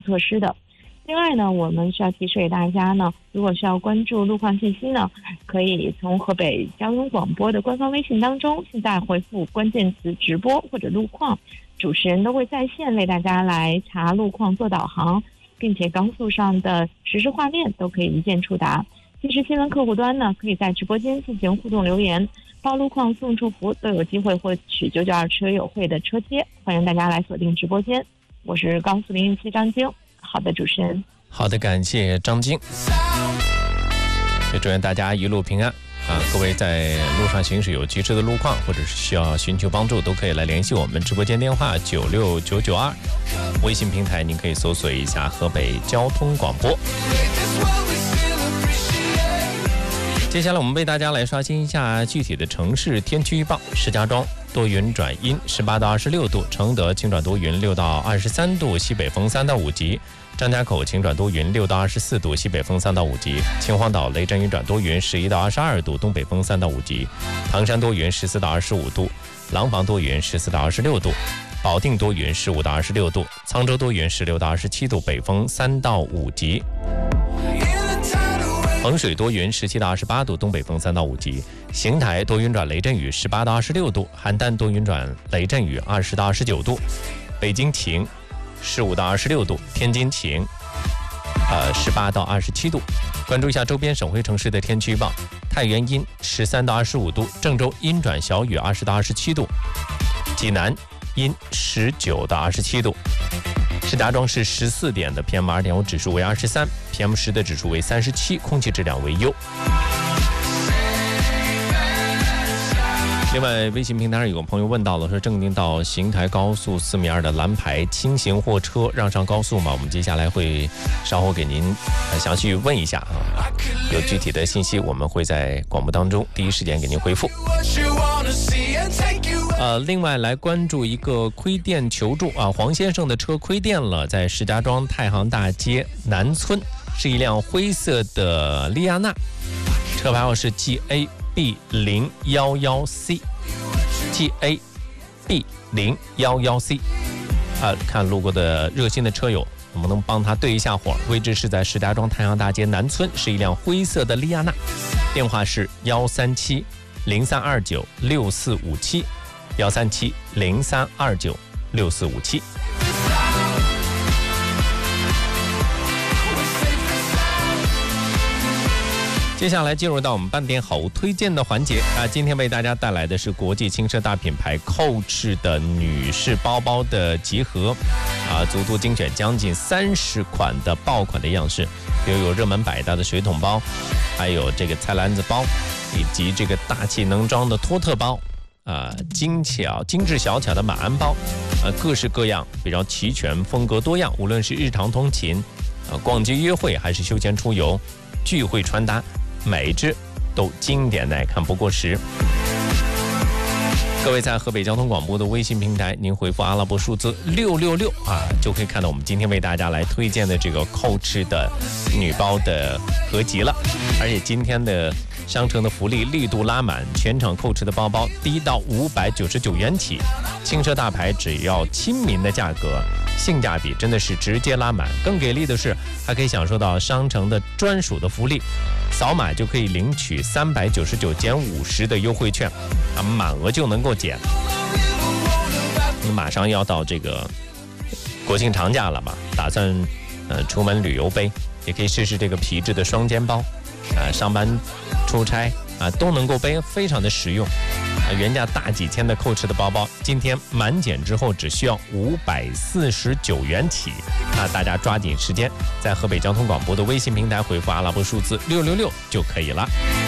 措施的。另外呢，我们需要提示给大家呢，如果需要关注路况信息呢，可以从河北交通广播的官方微信当中，现在回复关键词直播或者路况，主持人都会在线为大家来查路况做导航，并且高速上的实时画面都可以一键触达。即时新闻客户端呢，可以在直播间进行互动留言，报路况、送祝福都有机会获取992车友会的车贴，欢迎大家来锁定直播间。我是高速017张晶。好的，主持人。 好的，感谢张晶。也祝愿大家一路平安啊！各位在路上行驶有急事的路况，或者是需要寻求帮助，都可以来联系我们直播间电话96992，微信平台您可以搜索一下河北交通广播。接下来我们为大家来刷新一下具体的城市天气预报。石家庄多云转阴，18到26度；承德晴转多云，6到23度，西北风3到5级；张家口晴转多云，6到24度，西北风3到5级；秦皇岛雷阵雨转多云，11到22度，东北风3到5级；唐山多云，14到25度；廊坊多云，14到26度；保定多云，15到26度；沧州多云，16到27度，北风3到5级；衡水多云，17到28度，东北风3到5级；邢台多云转雷阵雨，18到26度；邯郸多云转雷阵雨，20到29度；北京晴，15到26度；天津晴，18到27度。关注一下周边省会城市的天气预报：太原阴13到25度；郑州阴转小雨，20到27度；济南阴19到27度。石家庄市14点的 PM2.5 指数为23， PM10 的指数为37，空气质量为优。另外，微信平台上有个朋友问到了，说正定到邢台高速4米2的蓝牌轻型货车让上高速吗？我们接下来会稍后给您详细问一下啊，有具体的信息我们会在广播当中第一时间给您回复。另外来关注一个亏电求助啊，黄先生的车亏电了，在石家庄太行大街南村，是一辆灰色的利亚纳，车牌号是 GAB011C GAB011C 看路过的热心的车友能不能帮他对一下火，位置是在石家庄太行大街南村，是一辆灰色的利亚纳，电话是13703296457 13703296457。接下来进入到我们半点好物推荐的环节啊，今天为大家带来的是国际轻奢大品牌 Coach 的女士包包的集合啊，足足精选将近30款的爆款的样式，比如有热门百搭的水桶包，还有这个菜篮子包，以及这个大气能装的托特包精致小巧的马鞍包，各式各样，比较齐全，风格多样，无论是日常通勤逛街约会，还是休闲出游聚会穿搭，每一只都经典耐看不过时。各位在河北交通广播的微信平台，您回复阿拉伯数字666就可以看到我们今天为大家来推荐的这个 Coach 的女包的合集了。而且今天的商城的福利力度拉满，全场 Coach 的包包低到599元起，轻奢大牌只要亲民的价格，性价比真的是直接拉满。更给力的是，还可以享受到商城的专属的福利，扫码就可以领取399减50的优惠券满额就能够减。你马上要到这个国庆长假了吧，打算出门旅游呗，也可以试试这个皮质的双肩包上班出差都能够背，非常的实用原价大几千的 Coach 的包包，今天满减之后只需要549元起大家抓紧时间，在河北交通广播的微信平台回复阿拉伯数字666就可以了。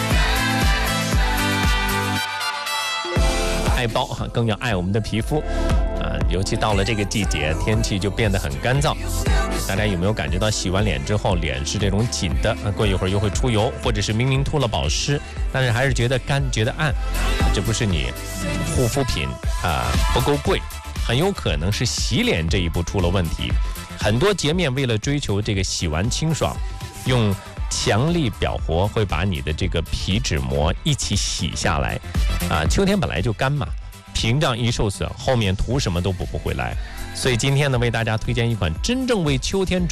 爱包更要爱我们的皮肤尤其到了这个季节，天气就变得很干燥，大家有没有感觉到洗完脸之后脸是这种紧的过一会儿又会出油，或者是明明涂了保湿，但是还是觉得干觉得暗，这不是你护肤品不够贵，很有可能是洗脸这一步出了问题。很多洁面为了追求这个洗完清爽，用强力表活会把你的这个皮脂膜一起洗下来秋天本来就干嘛，屏障一受损，后面涂什么都补不回来。所以今天呢，为大家推荐一款真正为秋天